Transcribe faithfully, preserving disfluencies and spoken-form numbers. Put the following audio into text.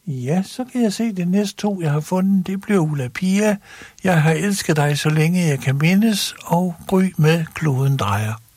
Ja, så kan jeg se, det næste to, jeg har fundet, det bliver Ulla Pia. Jeg har elsket dig, så længe jeg kan mindes, og Gry med Kloden drejer.